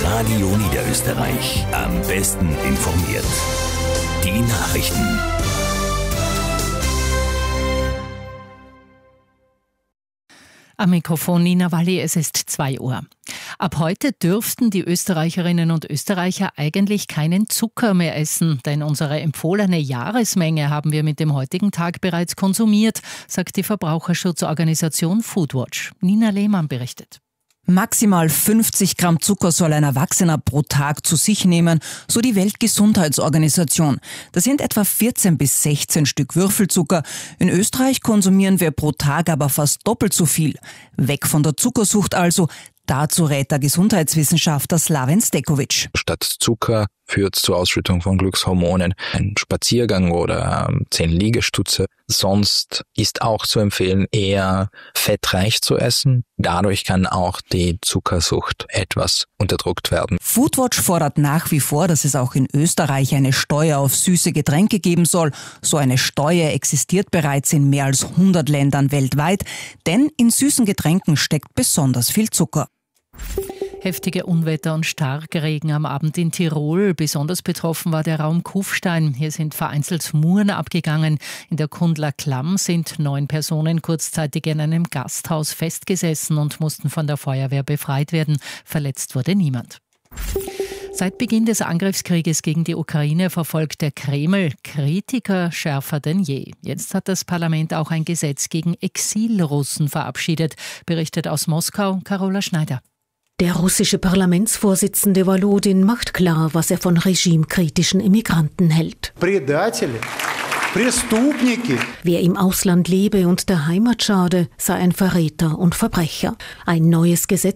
Radio Niederösterreich. Am besten informiert. Die Nachrichten. Am Mikrofon Nina Walli, es ist 2 Uhr. Ab heute dürften die Österreicherinnen und Österreicher eigentlich keinen Zucker mehr essen, denn unsere empfohlene Jahresmenge haben wir mit dem heutigen Tag bereits konsumiert, sagt die Verbraucherschutzorganisation Foodwatch. Nina Lehmann berichtet. Maximal 50 Gramm Zucker soll ein Erwachsener pro Tag zu sich nehmen, so die Weltgesundheitsorganisation. Das sind etwa 14 bis 16 Stück Würfelzucker. In Österreich konsumieren wir pro Tag aber fast doppelt so viel. Weg von der Zuckersucht also. Dazu rät der Gesundheitswissenschaftler Slaven Stekovic. Statt Zucker führt zur Ausschüttung von Glückshormonen ein Spaziergang oder 10 Liegestütze. Sonst ist auch zu empfehlen, eher fettreich zu essen. Dadurch kann auch die Zuckersucht etwas unterdrückt werden. Foodwatch fordert nach wie vor, dass es auch in Österreich eine Steuer auf süße Getränke geben soll. So eine Steuer existiert bereits in mehr als 100 Ländern weltweit, denn in süßen Getränken steckt besonders viel Zucker. Heftige Unwetter und Starkregen am Abend in Tirol. Besonders betroffen war der Raum Kufstein. Hier sind vereinzelt Muren abgegangen. In der Kundler Klamm sind 9 Personen kurzzeitig in einem Gasthaus festgesessen und mussten von der Feuerwehr befreit werden. Verletzt wurde niemand. Seit Beginn des Angriffskrieges gegen die Ukraine verfolgt der Kreml Kritiker schärfer denn je. Jetzt hat das Parlament auch ein Gesetz gegen Exilrussen verabschiedet, berichtet aus Moskau Carola Schneider. Der russische Parlamentsvorsitzende Volodin macht klar, was er von regimekritischen Immigranten hält. Wer im Ausland lebe und der Heimat schade, sei ein Verräter und Verbrecher. Ein neues Gesetz